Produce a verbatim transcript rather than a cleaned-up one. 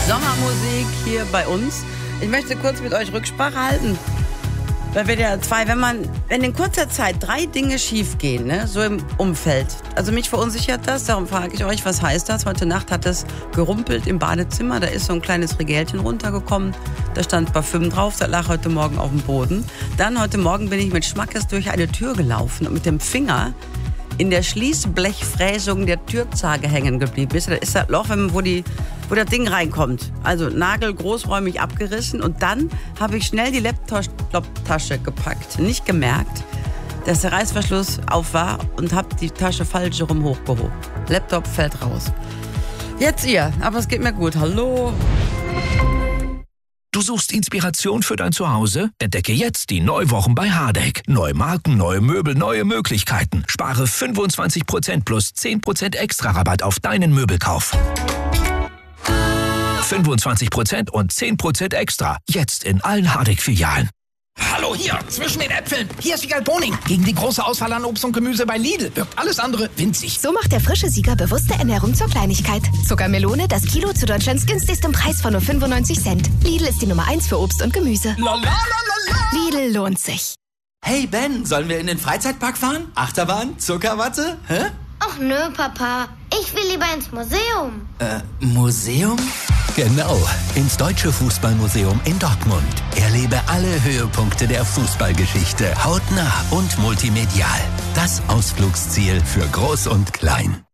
Sommermusik hier bei uns. Ich möchte kurz mit euch Rücksprache halten. Weil wir ja zwei, wenn man, wenn in kurzer Zeit drei Dinge schief gehen, ne, so im Umfeld. Also mich verunsichert das, darum frage ich euch, was heißt das? Heute Nacht hat es gerumpelt im Badezimmer, da ist so ein kleines Regelchen runtergekommen, da stand Parfüm drauf, das lag heute Morgen auf dem Boden. Dann heute Morgen bin ich mit Schmackes durch eine Tür gelaufen und mit dem Finger in der Schließblechfräsung der Türzage hängen geblieben ist. Da ist das Loch, wo, die, wo das Ding reinkommt. Also Nagel großräumig abgerissen. Und dann habe ich schnell die Laptop-Tasche gepackt. Nicht gemerkt, dass der Reißverschluss auf war und habe die Tasche falsch rum hochgehoben. Laptop fällt raus. Jetzt ihr, aber es geht mir gut. Hallo. Du suchst Inspiration für dein Zuhause? Entdecke jetzt die Neuwochen bei Hardegg. Neue Marken, neue Möbel, neue Möglichkeiten. Spare fünfundzwanzig Prozent plus zehn Prozent extra Rabatt auf deinen Möbelkauf. fünfundzwanzig Prozent und zehn Prozent extra. Jetzt in allen Hardegg-Filialen. Hallo, hier, zwischen den Äpfeln. Hier ist Wiegald Boning. Gegen die große Auswahl an Obst und Gemüse bei Lidl wirkt alles andere winzig. So macht der frische Sieger bewusste Ernährung zur Kleinigkeit. Zuckermelone, das Kilo zu Deutschlands günstigstem Preis von nur fünfundneunzig Cent. Lidl ist die Nummer eins für Obst und Gemüse. La, la, la, la, la. Lidl lohnt sich. Hey Ben, sollen wir in den Freizeitpark fahren? Achterbahn? Zuckerwatte? Hä? Ach nö, Papa. Ich will lieber ins Museum. Äh, Museum? Genau, ins Deutsche Fußballmuseum in Dortmund. Erlebe alle Höhepunkte der Fußballgeschichte hautnah und multimedial. Das Ausflugsziel für Groß und Klein.